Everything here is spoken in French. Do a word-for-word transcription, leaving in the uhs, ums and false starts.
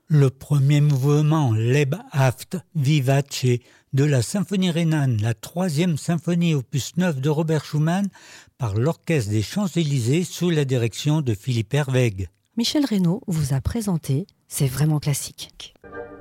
Le premier mouvement, Lebhaft Vivace, de la symphonie rhénane, la troisième symphonie opus neuf de Robert Schumann, par l'Orchestre des Champs-Élysées sous la direction de Philippe Herwegh. Michel Reynaud vous a présenté C'est vraiment classique.